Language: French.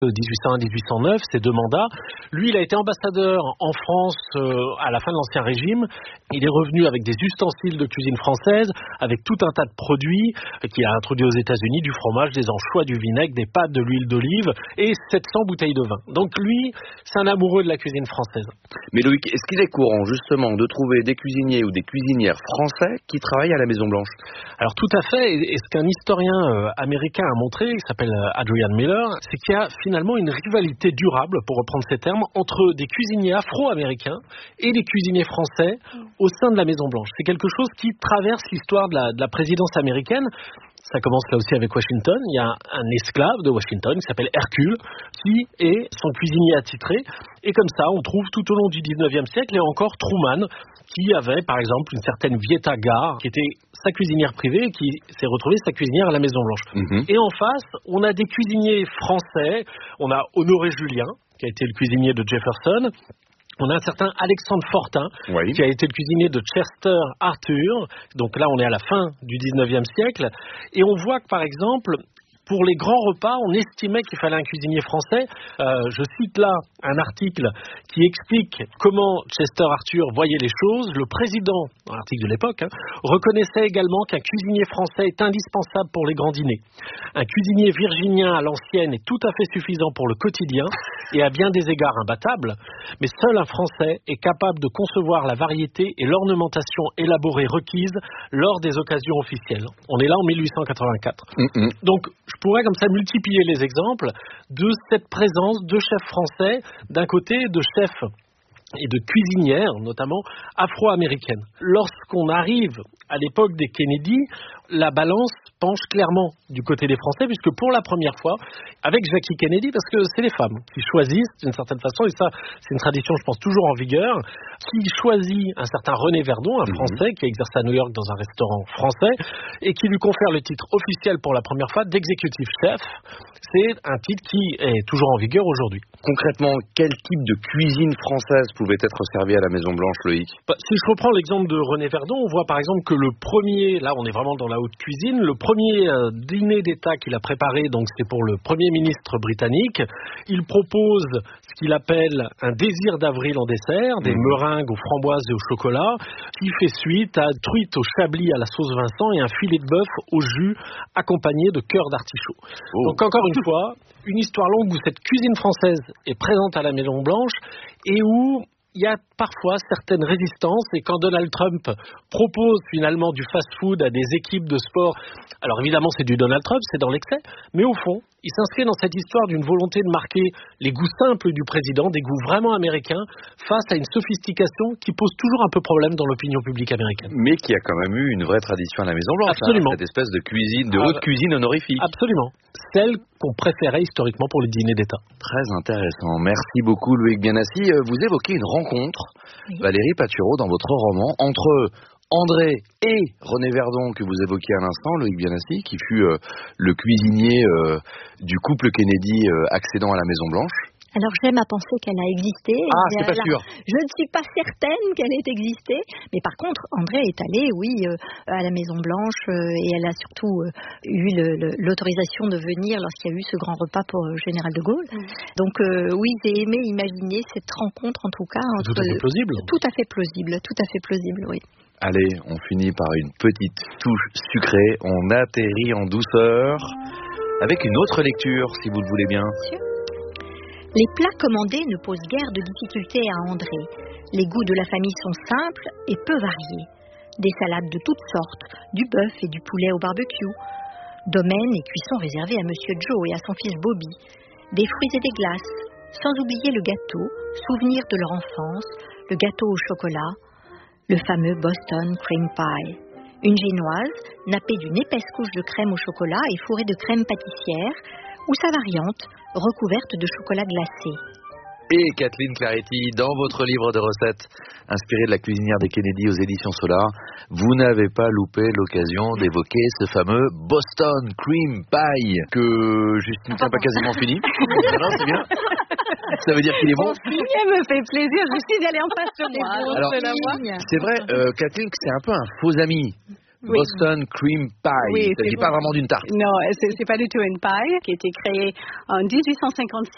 1801-1809, ses 2 mandats. Lui, il a été ambassadeur en France à la fin de l'Ancien Régime. Il est revenu avec des ustensiles de cuisine française, avec tout un tas de produits qu'il a introduits aux États-Unis, du fromage, des anchois, du vinaigre, des pâtes, de l'huile d'olive et 700 bouteilles de vin. Donc lui, c'est un amoureux de la cuisine française. Mais Loïc, est-ce qu'il est courant justement de trouver des cuisiniers ou des cuisinières français qui travaillent à la Maison-Blanche? Alors tout à fait, et ce qu'un historien américain a montré, il s'appelle Adrian Miller, c'est qu'il y a finalement une rivalité durable, pour reprendre ces termes, entre des cuisiniers afro-américains et des cuisiniers français au sein de la Maison-Blanche. C'est quelque chose qui traverse l'histoire de la présidence américaine. Ça commence là aussi avec Washington. Il y a un esclave de Washington qui s'appelle Hercule, qui est son cuisinier attitré. Et comme ça, on trouve tout au long du 19e siècle, et encore Truman, qui avait par exemple une certaine Vieta Gar, qui était sa cuisinière privée et qui s'est retrouvée sa cuisinière à la Maison-Blanche. Et en face, on a des cuisiniers français. On a Honoré Julien, qui a été le cuisinier de Jefferson. On a un certain Alexandre Fortin, qui a été le cuisinier de Chester Arthur. Donc là, on est à la fin du 19e siècle. Et on voit que, par exemple, pour les grands repas, on estimait qu'il fallait un cuisinier français. Je cite là un article qui explique comment Chester Arthur voyait les choses. Le président, un article de l'époque, reconnaissait également qu'un cuisinier français est indispensable pour les grands dîners. Un cuisinier virginien à l'ancienne est tout à fait suffisant pour le quotidien et à bien des égards imbattable, mais seul un Français est capable de concevoir la variété et l'ornementation élaborée requise lors des occasions officielles. On est là en 1884. Donc, je pourrais comme ça multiplier les exemples de cette présence de chefs français, d'un côté de chefs et de cuisinières, notamment afro-américaines. Lorsqu'on arrive à l'époque des Kennedy, la balance penche clairement du côté des Français, puisque pour la première fois, avec Jackie Kennedy, parce que c'est les femmes qui choisissent d'une certaine façon, et ça c'est une tradition je pense toujours en vigueur, qui choisit un certain René Verdon, un Français qui exerce à New York dans un restaurant français, et qui lui confère le titre officiel pour la première fois d'executive chef. C'est un titre qui est toujours en vigueur aujourd'hui. Concrètement, quel type de cuisine française pouvait être servie à la Maison-Blanche, Loïc? Si je reprends l'exemple de René Verdon, on voit par exemple que le premier, là on est vraiment dans la haute cuisine, le premier dîner d'État qu'il a préparé, donc c'est pour le Premier ministre britannique, il propose ce qu'il appelle un désir d'avril en dessert, des meringues aux framboises et au chocolat, qui fait suite à truite au chablis à la sauce Vincent et un filet de bœuf au jus accompagné de cœur d'artichaut. Donc encore une fois, une histoire longue où cette cuisine française est présente à la Maison-Blanche et où il y a parfois certaines résistances, et quand Donald Trump propose finalement du fast-food à des équipes de sport, alors évidemment c'est du Donald Trump, c'est dans l'excès, mais au fond, il s'inscrit dans cette histoire d'une volonté de marquer les goûts simples du président, des goûts vraiment américains, face à une sophistication qui pose toujours un peu problème dans l'opinion publique américaine. Mais qui a quand même eu une vraie tradition à la Maison-Blanche. Absolument. Cette espèce de cuisine, de haute cuisine honorifique. Absolument. Celle qu'on préférait historiquement pour les dîners d'État. Très intéressant. Merci beaucoup Loïc Bienassi. Vous évoquez une rencontre, Valérie Patureau, dans votre roman, entre André et René Verdon, que vous évoquiez à l'instant, Loïc Bienassi, qui fut le cuisinier du couple Kennedy accédant à la Maison-Blanche. Alors j'aime à penser qu'elle a existé. C'est pas sûr. Je ne suis pas certaine qu'elle ait existé, mais par contre André est allé, à la Maison Blanche et elle a surtout eu l'autorisation de venir lorsqu'il y a eu ce grand repas pour le général de Gaulle. Donc oui, j'ai aimé imaginer cette rencontre en tout cas. Tout à fait plausible. Tout à fait plausible, oui. Allez, on finit par une petite touche sucrée. On atterrit en douceur avec une autre lecture, si vous le voulez bien. Bien sûr. Les plats commandés ne posent guère de difficultés à André. Les goûts de la famille sont simples et peu variés. Des salades de toutes sortes, du bœuf et du poulet au barbecue, domaine et cuisson réservés à Monsieur Joe et à son fils Bobby, des fruits et des glaces, sans oublier le gâteau, souvenir de leur enfance, le gâteau au chocolat, le fameux Boston Cream Pie. Une génoise, nappée d'une épaisse couche de crème au chocolat et fourrée de crème pâtissière, ou sa variante, recouverte de chocolat glacé. Et Kathleen Claretti, dans votre livre de recettes inspiré de la cuisinière des Kennedy aux éditions Solar, vous n'avez pas loupé l'occasion d'évoquer ce fameux Boston Cream Pie que Justine n'a pas quasiment fini. Non, c'est bien. Ça veut dire qu'il est bon. Elle me fait plaisir, Justine, elle est en face de moi. Alors, c'est vrai, Kathleen, que c'est un peu un faux ami. Oui. Boston Cream Pie. Oui, il ne s'agit pas vraiment d'une tarte. Non, c'est pas du tout une paille qui a été créée en 1856